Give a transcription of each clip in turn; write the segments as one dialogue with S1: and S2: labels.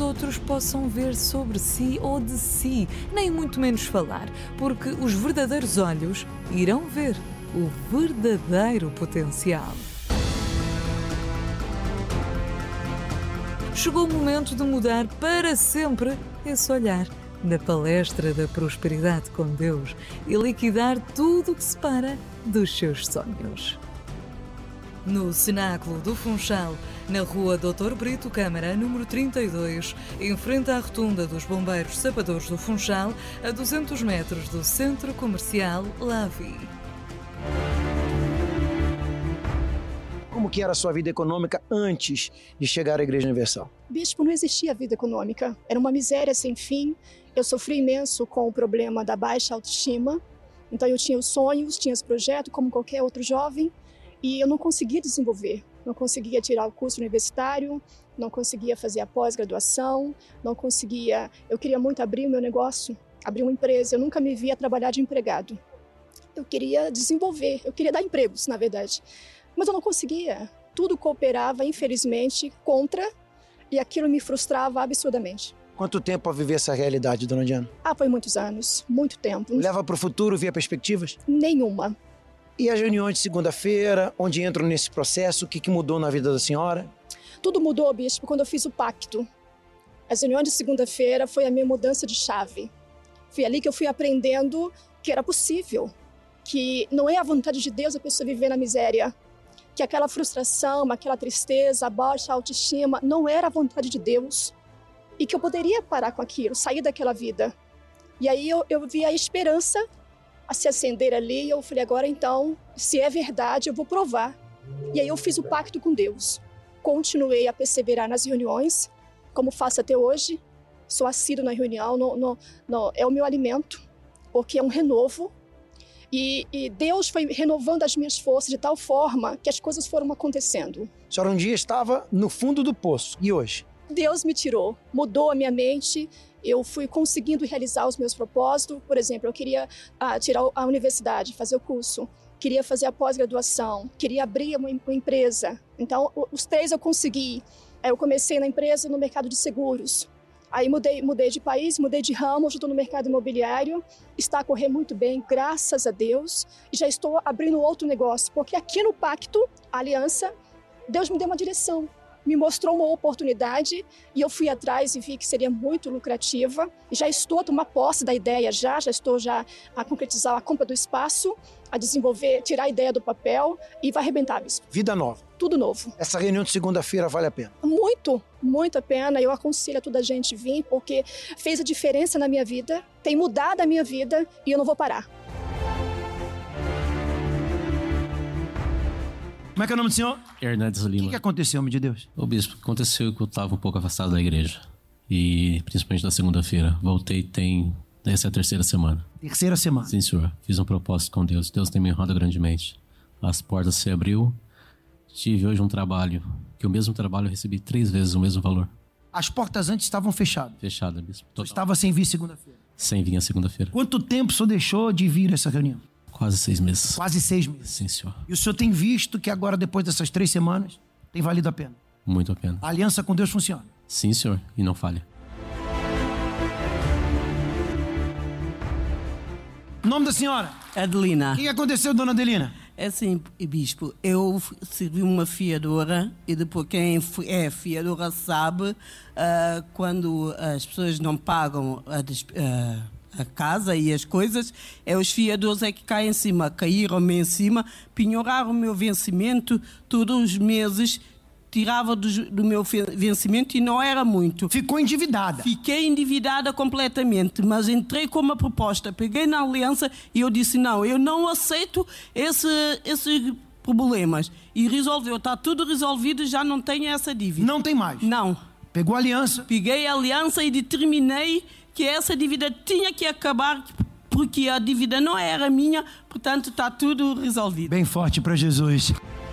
S1: outros possam ver sobre si ou de si, nem muito menos falar, porque os verdadeiros olhos irão ver o verdadeiro potencial. Chegou o momento de mudar para sempre esse olhar na palestra da prosperidade com Deus e liquidar tudo o que separa dos seus sonhos. No Cenáculo do Funchal, na rua Dr. Brito Câmara, número 32, em frente à rotunda dos Bombeiros Sapadores do Funchal, a 200 metros do Centro Comercial Lavi.
S2: Como que era a sua vida econômica antes de chegar à Igreja Universal?
S3: Bispo, não existia vida econômica. Era uma miséria sem fim. Eu sofri imenso com o problema da baixa autoestima. Então eu tinha os sonhos, tinha os projetos, como qualquer outro jovem, e eu não conseguia desenvolver. Não conseguia tirar o curso universitário, não conseguia fazer a pós-graduação, não conseguia... Eu queria muito abrir o meu negócio, abrir uma empresa. Eu nunca me via trabalhar de empregado. Eu queria desenvolver, eu queria dar empregos, na verdade. Mas eu não conseguia. Tudo cooperava, infelizmente, contra, e aquilo me frustrava absurdamente.
S2: Quanto tempo para viver essa realidade, dona Diana?
S3: Foi muitos anos, muito tempo.
S2: Leva para o futuro, via perspectivas?
S3: Nenhuma.
S2: E as reuniões de segunda-feira, onde entram nesse processo, o que mudou na vida da senhora?
S3: Tudo mudou, bispo, quando eu fiz o pacto. As reuniões de segunda-feira foi a minha mudança de chave. Foi ali que eu fui aprendendo que era possível, que não é a vontade de Deus a pessoa viver na miséria, que aquela frustração, aquela tristeza, a baixa autoestima não era a vontade de Deus e que eu poderia parar com aquilo, sair daquela vida. E aí eu vi a esperança a se acender ali e eu falei, agora então, se é verdade, eu vou provar. E aí eu fiz o pacto com Deus. Continuei a perseverar nas reuniões, como faço até hoje. Sou assíduo na reunião, é o meu alimento, porque é um renovo. E Deus foi renovando as minhas forças de tal forma que as coisas foram acontecendo.
S2: A senhora um dia estava no fundo do poço, e hoje?
S3: Deus me tirou, mudou a minha mente, eu fui conseguindo realizar os meus propósitos. Por exemplo, eu queria tirar a universidade, fazer o curso, queria fazer a pós-graduação, queria abrir uma empresa. Então, os três eu consegui. Eu comecei na empresa no mercado de seguros. Aí mudei de país, mudei de ramo, hoje estou no mercado imobiliário, está a correr muito bem, graças a Deus, e já estou abrindo outro negócio, porque aqui no Pacto, a Aliança, Deus me deu uma direção, me mostrou uma oportunidade e eu fui atrás e vi que seria muito lucrativa, e já estou a tomar posse da ideia, já estou a concretizar a compra do espaço, a desenvolver, tirar a ideia do papel e vai arrebentar, bispo.
S2: Vida nova.
S3: Tudo novo.
S2: Essa reunião de segunda-feira vale a pena?
S3: Muito, muito a pena. Eu aconselho a toda a gente vir, porque fez a diferença na minha vida, tem mudado a minha vida e eu não vou parar.
S2: Como é que é o nome do senhor?
S4: Hernandes Lima.
S2: O que aconteceu, homem de Deus?
S4: Ô bispo, aconteceu que eu estava um pouco afastado da igreja. E principalmente da segunda-feira. Voltei essa é a terceira semana.
S2: Terceira semana?
S4: Sim, senhor. Fiz um propósito com Deus. Deus tem me honrado grandemente. As portas se abriu. Tive hoje um trabalho, que o mesmo trabalho eu recebi 3 vezes o mesmo valor.
S2: As portas antes estavam fechadas?
S4: Fechada, bispo.
S2: Total. Estava sem vir segunda-feira?
S4: Sem vir a segunda-feira.
S2: Quanto tempo o senhor deixou de vir a essa reunião?
S4: Quase 6 meses.
S2: Quase 6 meses?
S4: Sim, senhor.
S2: E o senhor tem visto que agora, depois dessas 3 semanas, tem valido a pena?
S4: Muito a pena.
S2: A aliança com Deus funciona?
S4: Sim, senhor. E não falha.
S2: O nome da senhora?
S5: Adelina.
S2: O que aconteceu, dona Adelina?
S5: É assim, bispo, eu servi uma fiadora e depois quem é fiadora sabe quando as pessoas não pagam a casa e as coisas, os fiadores é que caem em cima, caíram-me em cima, penhoraram o meu vencimento todos os meses, tirava do meu vencimento e não era muito.
S2: Ficou endividada?
S5: Fiquei endividada completamente, mas entrei com uma proposta, peguei na aliança e eu disse não, eu não aceito esses problemas. E resolveu, está tudo resolvido, já não tenho essa dívida.
S2: Não tem mais?
S5: Não.
S2: Pegou a aliança?
S5: Peguei a aliança e determinei que essa dívida tinha que acabar, porque a dívida não era minha, portanto está tudo resolvido.
S2: Bem forte para Jesus.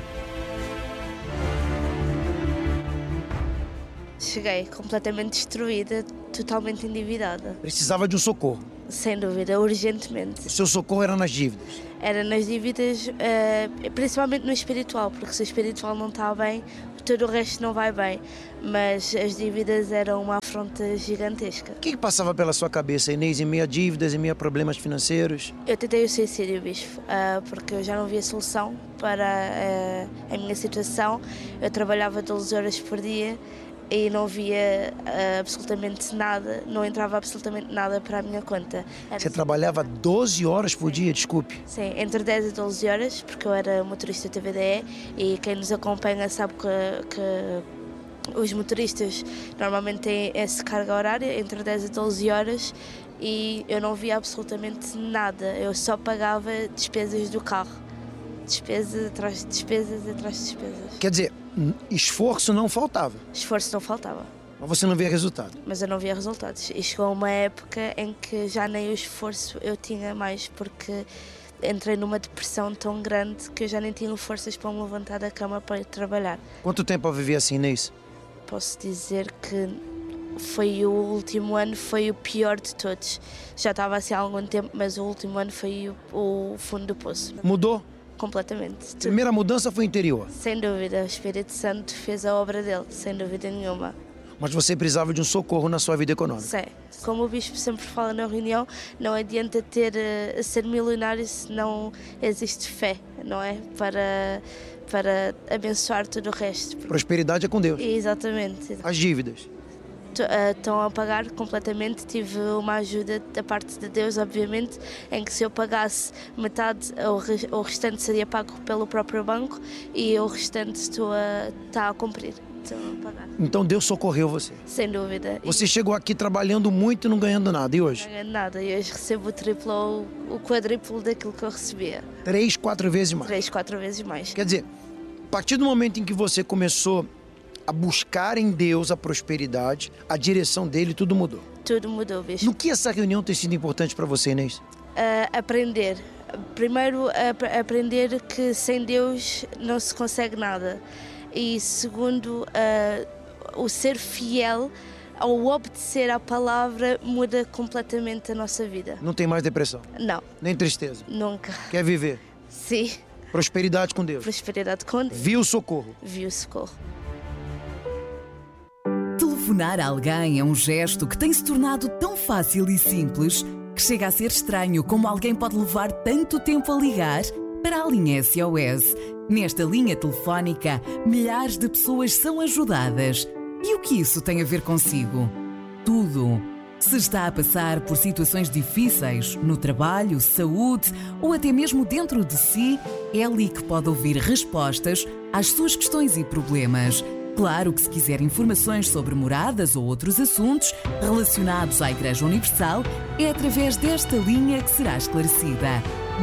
S6: Cheguei completamente destruída, totalmente endividada.
S2: Precisava de um socorro?
S6: Sem dúvida, urgentemente.
S2: O seu socorro era nas dívidas?
S6: Era nas dívidas, principalmente no espiritual, porque se o espiritual não está bem, tudo o resto não vai bem, mas as dívidas eram uma afronta gigantesca.
S2: O que passava pela sua cabeça, Inês, em meio a dívidas, em meio a problemas financeiros?
S6: Eu tentei o suicídio, bispo, porque eu já não via solução para a minha situação. Eu trabalhava 12 horas por dia e não via absolutamente nada, não entrava absolutamente nada para a minha conta.
S2: Você trabalhava 12 horas por dia, desculpe?
S6: Sim, entre 10 e 12 horas, porque eu era motorista TVDE e quem nos acompanha sabe que os motoristas normalmente têm essa carga horária, entre 10 e 12 horas, e eu não via absolutamente nada, eu só pagava despesas do carro. Despesas atrás de despesas atrás de despesas.
S2: Quer dizer, esforço não faltava.
S6: Esforço não faltava.
S2: Mas você não via resultado.
S6: Mas eu não via resultados. E chegou uma época em que já nem o esforço eu tinha mais, porque entrei numa depressão tão grande que eu já nem tinha forças para me levantar da cama para ir trabalhar.
S2: Quanto tempo eu vivi assim, Inês?
S6: Posso dizer que foi o último ano, foi o pior de todos. Já estava assim há algum tempo, mas o último ano foi o fundo do poço.
S2: Mudou?
S6: Completamente.
S2: A primeira mudança foi interior.
S6: Sem dúvida, o Espírito Santo fez a obra dele, sem dúvida nenhuma.
S2: Mas você precisava de um socorro na sua vida econômica.
S6: Sim. Como o bispo sempre fala na reunião, não adianta ser milionário se não existe fé, não é? Para abençoar todo o resto.
S2: Prosperidade é com Deus.
S6: Exatamente.
S2: As dívidas.
S6: Estão a pagar completamente. Tive uma ajuda da parte de Deus, obviamente, em que se eu pagasse metade, o restante seria pago pelo próprio banco e o restante está a cumprir. Estão a pagar.
S2: Então Deus socorreu você.
S6: Sem dúvida.
S2: Você chegou aqui trabalhando muito e não ganhando nada. E hoje?
S6: Não ganho nada. E hoje recebo o triplo ou o quadruplo daquilo que eu recebia.
S2: 3, 4 vezes mais.
S6: 3, 4 vezes mais.
S2: Quer dizer, a partir do momento em que você começou a buscar em Deus a prosperidade, a direção dele, tudo mudou.
S6: Tudo mudou, bicho.
S2: No que essa reunião tem sido importante para você, Inês?
S6: Aprender. Primeiro, aprender que sem Deus não se consegue nada. E segundo, o ser fiel ao obedecer à palavra muda completamente a nossa vida.
S2: Não tem mais depressão?
S6: Não.
S2: Nem tristeza?
S6: Nunca.
S2: Quer viver?
S6: Sim.
S2: Prosperidade com Deus?
S6: Prosperidade com Deus.
S2: Viu o socorro?
S6: Viu o socorro.
S7: Telefonar a alguém é um gesto que tem se tornado tão fácil e simples que chega a ser estranho como alguém pode levar tanto tempo a ligar para a linha SOS. Nesta linha telefónica, milhares de pessoas são ajudadas. E o que isso tem a ver consigo? Tudo. Se está a passar por situações difíceis, no trabalho, saúde ou até mesmo dentro de si, é ali que pode ouvir respostas às suas questões e problemas. Claro que se quiser informações sobre moradas ou outros assuntos relacionados à Igreja Universal, é através desta linha que será esclarecida.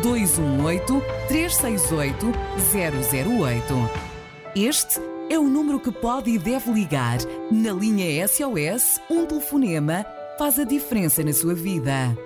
S7: 218-368-008. Este é o número que pode e deve ligar. Na linha SOS, um telefonema faz a diferença na sua vida.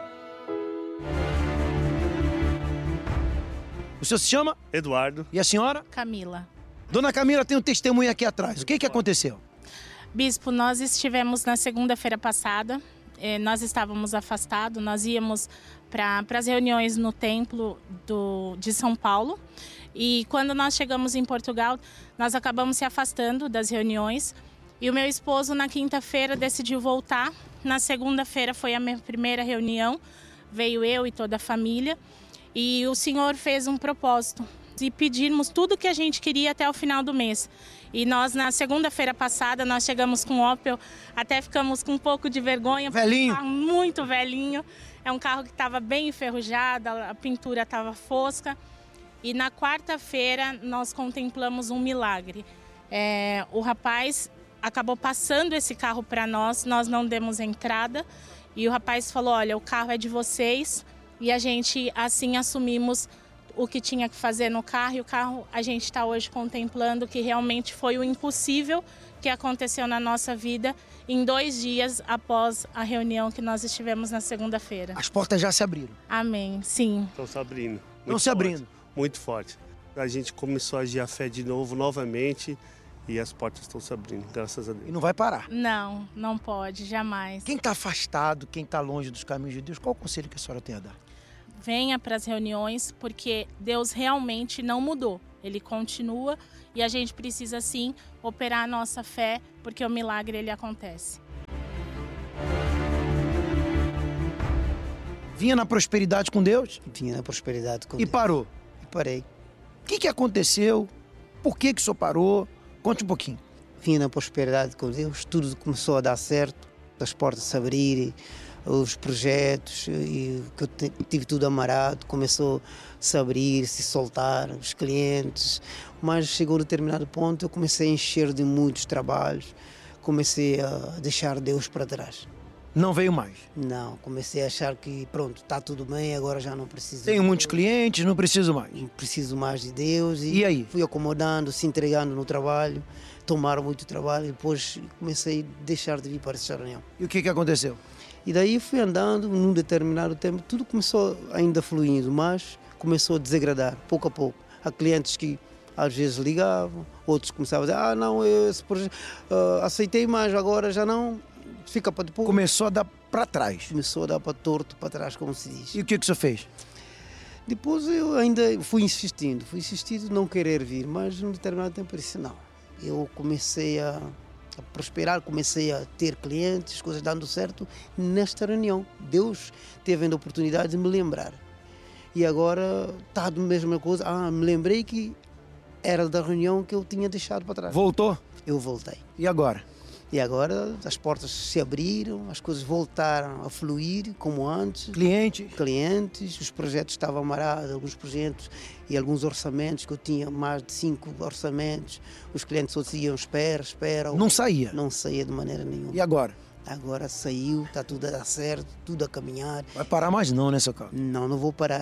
S2: O senhor se chama?
S8: Eduardo.
S2: E a senhora?
S9: Camila.
S2: Dona Camila tem um testemunho aqui atrás. O que aconteceu?
S9: Bispo, nós estivemos na segunda-feira passada, nós estávamos afastados, nós íamos para as reuniões no templo de São Paulo e quando nós chegamos em Portugal, nós acabamos se afastando das reuniões e o meu esposo na quinta-feira decidiu voltar, na segunda-feira foi a minha primeira reunião, veio eu e toda a família e o Senhor fez um propósito e pedimos tudo que a gente queria até o final do mês. E nós, na segunda-feira passada, nós chegamos com o Opel, até ficamos com um pouco de vergonha.
S2: Velhinho?
S9: Um carro muito velhinho. É um carro que estava bem enferrujado, a pintura estava fosca. E na quarta-feira, nós contemplamos um milagre. O rapaz acabou passando esse carro para nós não demos entrada. E o rapaz falou, olha, o carro é de vocês. E a gente, assim, assumimos o que tinha que fazer no carro, e o carro a gente está hoje contemplando que realmente foi o impossível que aconteceu na nossa vida em 2 dias após a reunião que nós estivemos na segunda-feira.
S2: As portas já se abriram.
S9: Amém, sim.
S8: Estão se abrindo.
S2: Estão se abrindo.
S8: Muito forte. A gente começou a agir a fé de novo, novamente, e as portas estão se abrindo, graças a Deus.
S2: E não vai parar.
S9: Não, não pode, jamais.
S2: Quem está afastado, quem está longe dos caminhos de Deus, qual o conselho que a senhora tem a dar?
S9: venha para as reuniões, porque Deus realmente não mudou. Ele continua e a gente precisa sim operar a nossa fé, porque o milagre ele acontece.
S2: Vinha na prosperidade com Deus?
S10: Vinha na prosperidade com
S2: E
S10: Deus.
S2: parou?
S10: E parei.
S2: O que aconteceu? Por que o senhor parou? Conte um pouquinho.
S10: Vinha na prosperidade com Deus, tudo começou a dar certo, as portas se abrirem, os projetos, e que eu tive tudo amarrado, começou a se abrir, se soltar, os clientes, mas chegou a um determinado ponto, eu comecei a encher de muitos trabalhos, comecei a deixar Deus para trás.
S2: Não veio mais?
S10: Não, comecei a achar que pronto, está tudo bem, agora já não preciso.
S2: Tenho muitos clientes, não preciso mais.
S10: Não preciso mais de Deus.
S2: E aí?
S10: Fui acomodando, se entregando no trabalho, tomaram muito trabalho e depois comecei a deixar de vir para essa reunião.
S2: E o que aconteceu?
S10: E daí fui andando, num determinado tempo, tudo começou ainda fluindo, mas começou a desagradar, pouco a pouco. Há clientes que às vezes ligavam, outros começavam a dizer, não, esse projeto, aceitei, mas agora já não, fica para depois.
S2: Começou a dar para trás.
S10: Começou a dar para torto, para trás, como se diz.
S2: E o que o senhor fez?
S10: Depois eu ainda fui insistindo, não querer vir, mas num determinado tempo eu disse, não. Eu comecei a prosperar, comecei a ter clientes, as coisas dando certo nesta reunião. Deus teve a oportunidade de me lembrar. E agora está a mesma coisa. Me lembrei que era da reunião que eu tinha deixado para trás.
S2: Voltou?
S10: Eu voltei.
S2: E agora?
S10: E agora as portas se abriram, as coisas voltaram a fluir como antes. Clientes, os projetos estavam amarrados, alguns projetos e alguns orçamentos, que eu tinha mais de 5 orçamentos. Os clientes só diziam espera.
S2: Não saía?
S10: Não saía de maneira nenhuma.
S2: E agora?
S10: Agora saiu, está tudo a dar certo, tudo a caminhar.
S2: Vai parar mais não, né, seu Carlos?
S10: Não vou parar.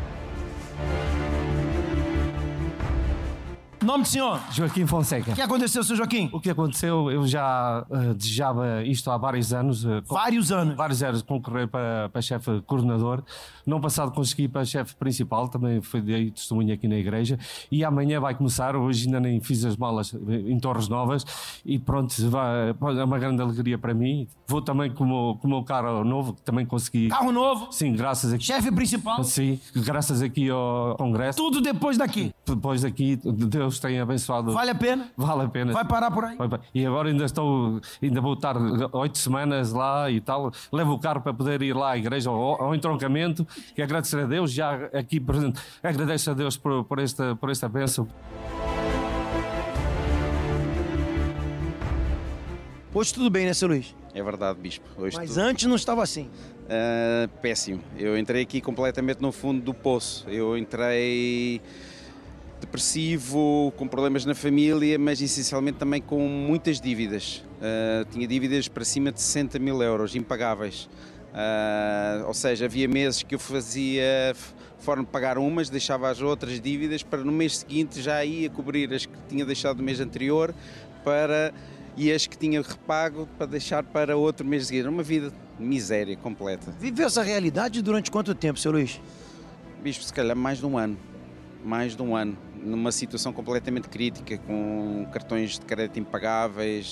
S2: Nome do senhor?
S11: Joaquim Fonseca.
S2: O que aconteceu, seu Joaquim?
S11: O que aconteceu, eu já desejava isto há vários anos.
S2: Vários anos?
S11: Vários anos, concorrer para chefe coordenador. No passado consegui para chefe principal, também foi de testemunha aqui na igreja. E amanhã vai começar, hoje ainda nem fiz as malas em Torres Novas. E pronto, é uma grande alegria para mim. Vou também com o meu carro novo, que também consegui.
S2: Carro novo?
S11: Sim, graças aqui.
S2: Chefe principal?
S11: Sim, graças aqui ao Congresso.
S2: Tudo depois daqui?
S11: Depois daqui, Deus tem abençoado.
S2: Vale a pena?
S11: Vale a pena.
S2: Vai parar por aí?
S11: E agora ainda vou estar 8 semanas lá e tal. Levo o carro para poder ir lá à igreja, ao entroncamento, e agradecer a Deus, já aqui presente. Agradeço a Deus por esta bênção.
S2: Hoje tudo bem, né, seu Luís?
S12: É verdade, bispo. Hoje
S2: Mas antes não estava assim.
S12: Péssimo. Eu entrei aqui completamente no fundo do poço. Eu entrei depressivo, com problemas na família, mas essencialmente também com muitas dívidas. Tinha dívidas para cima de 60 mil euros, impagáveis. Ou seja, havia meses que eu fazia forma de pagar umas, deixava as outras dívidas para no mês seguinte já ia cobrir as que tinha deixado no mês anterior e as que tinha repago para deixar para outro mês seguinte. Uma vida de miséria completa.
S2: Viveu essa realidade durante quanto tempo, seu Luís?
S12: Bispo, se calhar mais de um ano. Mais de um ano. Numa situação completamente crítica, com cartões de crédito impagáveis,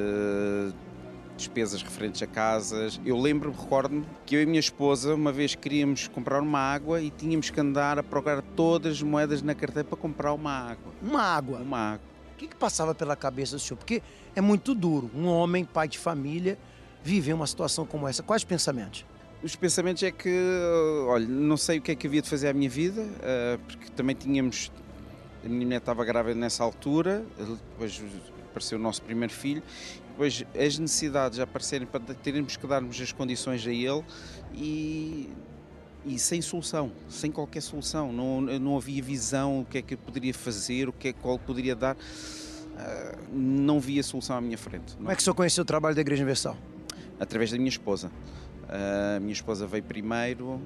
S12: despesas referentes a casas. Eu recordo-me que eu e a minha esposa uma vez queríamos comprar uma água e tínhamos que andar a procurar todas as moedas na carteira para comprar uma água.
S2: Uma água?
S12: Uma água.
S2: O que passava pela cabeça do senhor? Porque é muito duro um homem, pai de família, viver uma situação como essa. Quais pensamentos?
S12: Os pensamentos é que, olha, não sei o que é que havia de fazer à minha vida, porque também tínhamos... A minha mulher estava grávida nessa altura, depois apareceu o nosso primeiro filho, depois as necessidades a aparecerem para termos que darmos as condições a ele e sem solução, sem qualquer solução. Não havia visão, o que é que eu poderia fazer, qual poderia dar. Não via solução à minha frente.
S2: Como é que o senhor conheceu o trabalho da Igreja Universal?
S12: Através da minha esposa. A minha esposa veio primeiro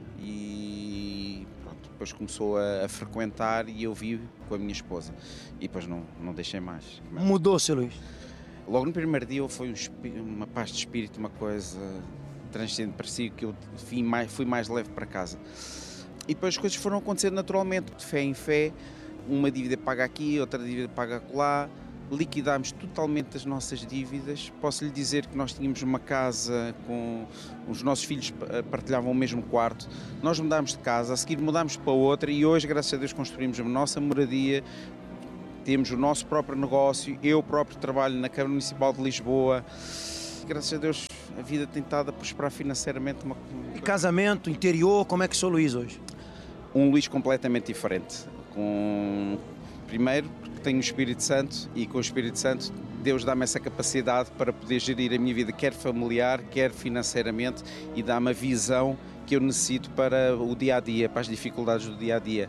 S12: e pronto, depois começou a frequentar e eu vi com a minha esposa. E depois não deixei mais.
S2: Mudou, seu Luís?
S12: Logo no primeiro dia foi uma paz de espírito, uma coisa transcendente, parecia que eu fui mais leve para casa. E depois as coisas foram acontecendo naturalmente, de fé em fé, uma dívida paga aqui, outra dívida paga acolá, liquidámos totalmente as nossas dívidas. Posso lhe dizer que nós tínhamos uma casa com os nossos filhos, partilhavam o mesmo quarto. Nós mudámos de casa, a seguir mudámos para outra e hoje, graças a Deus, construímos a nossa moradia, temos o nosso próprio negócio, eu próprio trabalho na Câmara Municipal de Lisboa. Graças a Deus, a vida tem estado a prosperar financeiramente.
S2: E casamento, interior, como é que sou Luís hoje?
S12: Um Luís completamente diferente. Primeiro, porque tenho o Espírito Santo e com o Espírito Santo Deus dá-me essa capacidade para poder gerir a minha vida, quer familiar, quer financeiramente, e dá-me a visão que eu necessito para o dia-a-dia, para as dificuldades do dia-a-dia.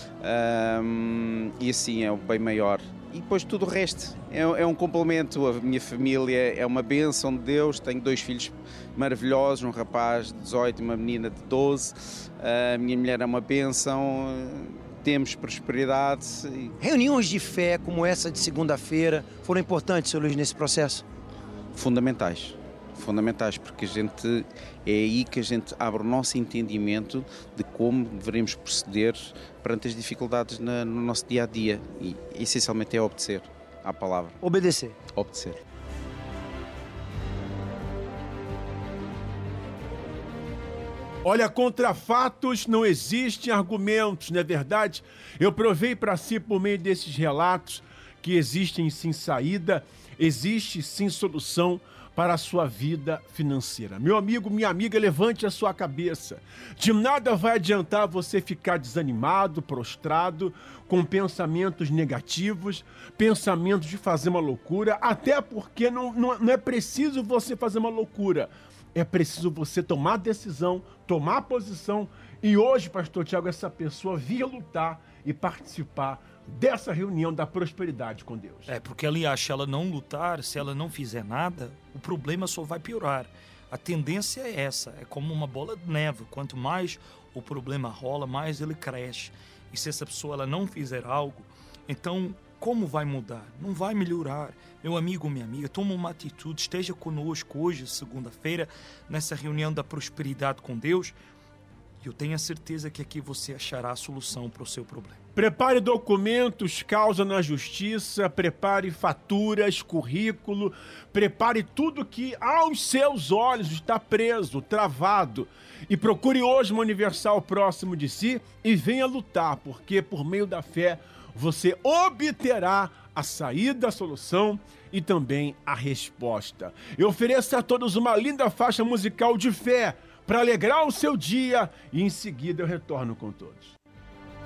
S12: E assim é o bem maior. E depois tudo o resto é um complemento. A minha família é uma bênção de Deus. Tenho 2 filhos maravilhosos, um rapaz de 18 e uma menina de 12. A minha mulher é uma bênção. Temos prosperidade.
S2: Reuniões de fé como essa de segunda-feira foram importantes, Sr. Luís, nesse processo?
S12: Fundamentais, porque é aí que a gente abre o nosso entendimento de como devemos proceder perante as dificuldades no nosso dia-a-dia. E essencialmente é obedecer à palavra.
S2: Obedecer.
S12: Obedecer.
S13: Olha, contra fatos não existem argumentos, não é verdade? Eu provei para si, por meio desses relatos, que existem sim saída, existe sim solução para a sua vida financeira. Meu amigo, minha amiga, levante a sua cabeça. De nada vai adiantar você ficar desanimado, prostrado, com pensamentos negativos, pensamentos de fazer uma loucura, até porque não é preciso você fazer uma loucura. É preciso você tomar decisão, tomar posição. E hoje, pastor Tiago, essa pessoa vir lutar e participar dessa reunião da prosperidade com Deus.
S14: Porque aliás, se ela não lutar, se ela não fizer nada, o problema só vai piorar. A tendência é essa, é como uma bola de neve. Quanto mais o problema rola, mais ele cresce. E se essa pessoa ela não fizer algo, então como vai mudar? Não vai melhorar. Meu amigo, minha amiga, toma uma atitude, esteja conosco hoje, segunda-feira, nessa reunião da prosperidade com Deus. E eu tenho a certeza que aqui você achará a solução para o seu problema.
S13: Prepare documentos, causa na justiça, prepare faturas, currículo, prepare tudo que aos seus olhos está preso, travado. E procure hoje uma Universal próximo de si e venha lutar, porque por meio da fé você obterá a saída, a solução e também a resposta. Eu ofereço a todos uma linda faixa musical de fé para alegrar o seu dia e em seguida eu retorno com todos.